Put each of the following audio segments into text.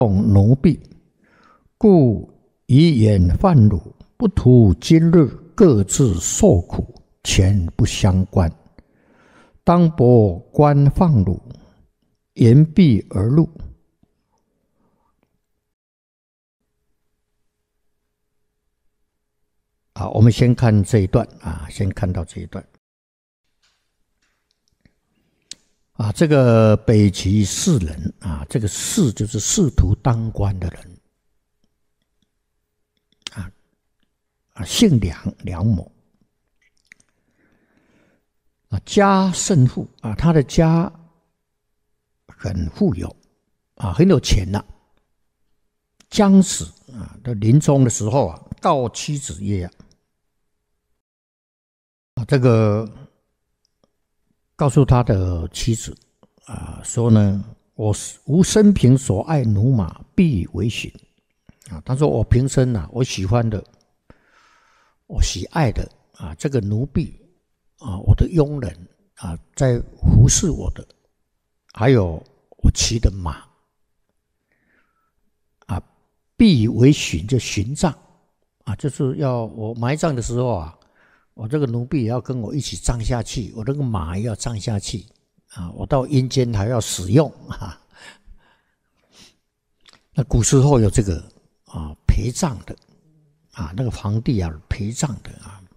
奴婢，故以眼犯辱，不图今日，各自受苦，前不相关。当薄官放辱，言必而入。好，我们先看这一段啊，先看到这一段。这个北齐士人啊，这个士就是仕途当官的人姓梁某家甚富他的家很富有很有钱了。将死的临终的时候告妻子曰这个告诉他的妻子说呢，我无生平所爱驽马，必以为殉他说我平生我喜欢的，我喜爱的这个奴婢我的佣人在服侍我的，还有我骑的马必以为殉，就殉葬就是要我埋葬的时候我这个奴婢也要跟我一起葬下去，我这个马也要葬下去我到阴间还要使用那古时候有这个陪葬的那个皇帝陪葬的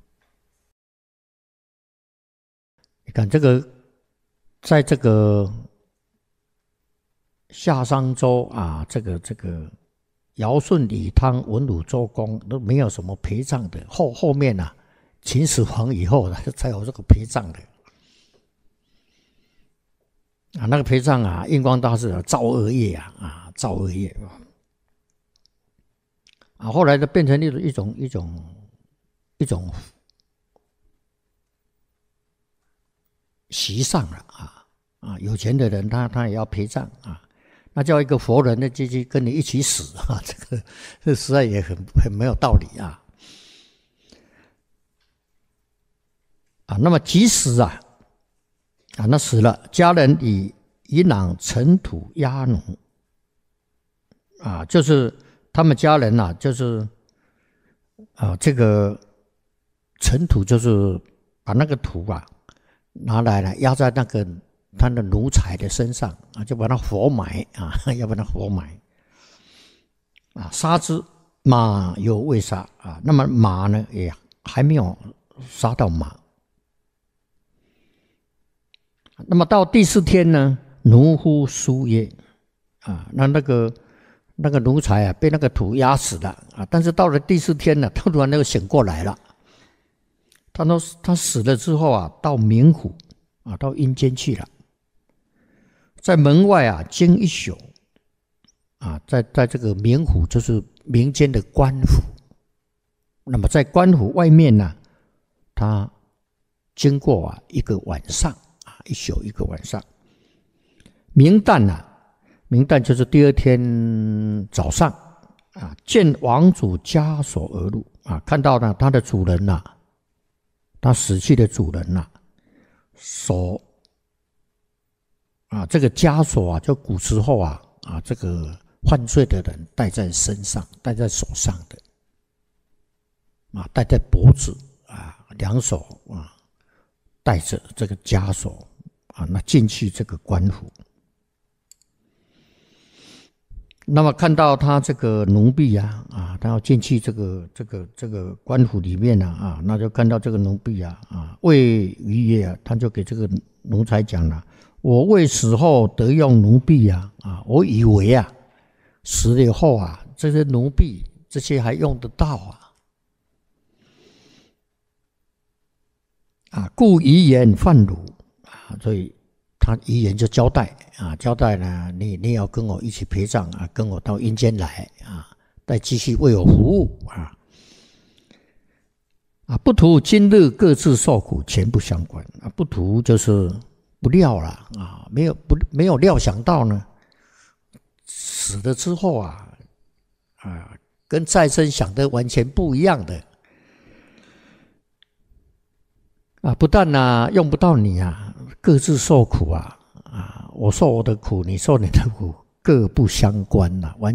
你看这个，在这个夏商周这个尧舜禹汤文武周公都没有什么陪葬的，后面秦始皇以后才有这个陪葬的那个陪葬印光大师造恶业造恶业后来就变成一种习上了有钱的人他也要陪葬那叫一个佛人的继续跟你一起死这实在也很没有道理那么即使那死了，家人以银囊尘土压奴就是他们家人就是这个尘土就是把那个土拿来压在那个他的奴才的身上就把他活埋要把他活埋杀之。马有未杀那么马呢也还没有杀到马。那么到第4天呢，奴夫书曰那个奴才被那个土压死了但是到了第4天呢，他突然又醒过来了。他死了之后到冥府到阴间去了，在门外经一宿在这个冥府就是民间的官府。那么在官府外面呢，他经过一个晚上一宿一个晚上。明旦就是第2天早上见王主枷锁而入看到他的主人他死去的主人手这个枷锁就古时候这个犯罪的人戴在身上戴在手上的戴在脖子2手带着这个枷锁那进去这个官府。那么看到他这个奴婢他要进去这个官府里面那就看到这个奴婢谓于曰他就给这个奴才讲了，我为死后得用奴婢我以为死了以后这些奴婢这些还用得到故遗言犯辱所以他遗言就交代呢，你也要跟我一起陪葬跟我到阴间来再继续为我服务不图今日各自受苦，前不相关不图就是不料了没有料想到呢，死了之后跟再生想的完全不一样的不但用不到你各自受苦我受我的苦，你受你的苦，各不相关完